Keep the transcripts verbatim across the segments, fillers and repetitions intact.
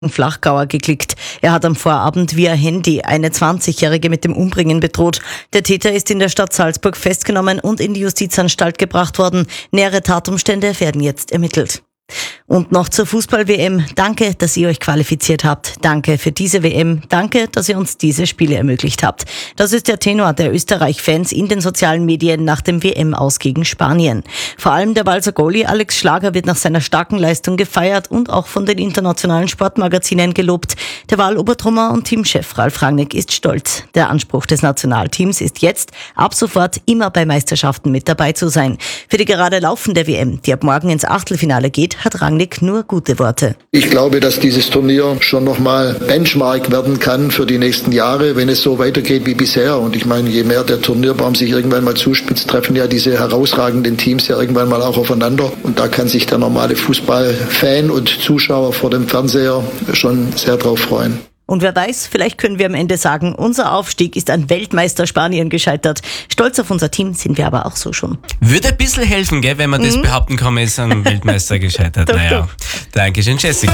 Flachgauer geklickt. Er hat am Vorabend via Handy eine zwanzigjährige mit dem Umbringen bedroht. Der Täter ist in der Stadt Salzburg festgenommen und in die Justizanstalt gebracht worden. Nähere Tatumstände werden jetzt ermittelt. Und noch zur Fußball-W M. Danke, dass ihr euch qualifiziert habt. Danke für diese W M. Danke, dass ihr uns diese Spiele ermöglicht habt. Das ist der Tenor der Österreich-Fans in den sozialen Medien nach dem W M-Aus gegen Spanien. Vor allem der Walser Goalie Alex Schlager wird nach seiner starken Leistung gefeiert und auch von den internationalen Sportmagazinen gelobt. Der Wahlobertrummer und Teamchef Ralf Rangnick ist stolz. Der Anspruch des Nationalteams ist jetzt, ab sofort immer bei Meisterschaften mit dabei zu sein. Für die gerade laufende W M, die ab morgen ins Achtelfinale geht, hat Rangnick nur gute Worte. Ich glaube, dass dieses Turnier schon nochmal Benchmark werden kann für die nächsten Jahre, wenn es so weitergeht wie bisher. Und ich meine, je mehr der Turnierbaum sich irgendwann mal zuspitzt, treffen ja diese herausragenden Teams ja irgendwann mal auch aufeinander. Und da kann sich der normale Fußballfan und Zuschauer vor dem Fernseher schon sehr drauf freuen. Und wer weiß, vielleicht können wir am Ende sagen, unser Aufstieg ist an Weltmeister Spanien gescheitert. Stolz auf unser Team sind wir aber auch so schon. Würde ein bisschen helfen, gell, wenn man mhm. das behaupten kann, ist an Weltmeister gescheitert. doch, naja, doch. Dankeschön, Jessica.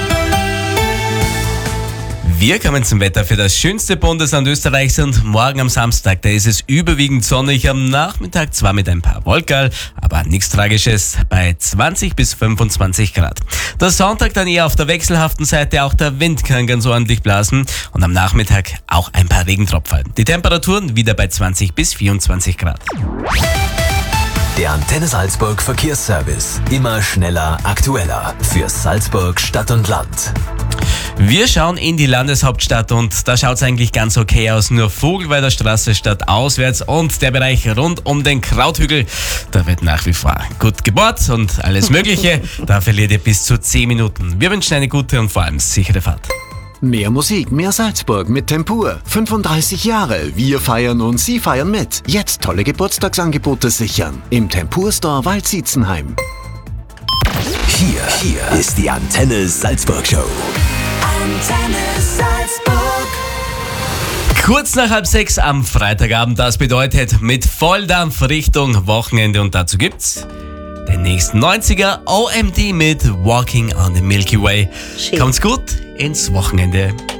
Wir kommen zum Wetter für das schönste Bundesland Österreichs und morgen am Samstag, da ist es überwiegend sonnig, am Nachmittag zwar mit ein paar Wolkerl, aber nichts Tragisches, bei zwanzig bis fünfundzwanzig Grad. Der Sonntag dann eher auf der wechselhaften Seite, auch der Wind kann ganz ordentlich blasen und am Nachmittag auch ein paar Regentropfen. Die Temperaturen wieder bei zwanzig bis vierundzwanzig Grad. Der Antenne Salzburg Verkehrsservice. Immer schneller, aktueller. Für Salzburg Stadt und Land. Wir schauen in die Landeshauptstadt und da schaut es eigentlich ganz okay aus. Nur Vogelweider Straße statt auswärts und der Bereich rund um den Krauthügel, da wird nach wie vor gut gebohrt und alles Mögliche. Da verliert ihr bis zu zehn Minuten. Wir wünschen eine gute und vor allem sichere Fahrt. Mehr Musik, mehr Salzburg mit Tempur. fünfunddreißig Jahre. Wir feiern und Sie feiern mit. Jetzt tolle Geburtstagsangebote sichern. Im Tempur Store Waldsietzenheim. Hier, hier ist die Antenne Salzburg Show. Antenne Salzburg. Kurz nach halb sechs am Freitagabend, das bedeutet mit Volldampf Richtung Wochenende und dazu gibt's den nächsten neunziger O M D mit Walking on the Milky Way. Schön. Kommt's gut ins Wochenende.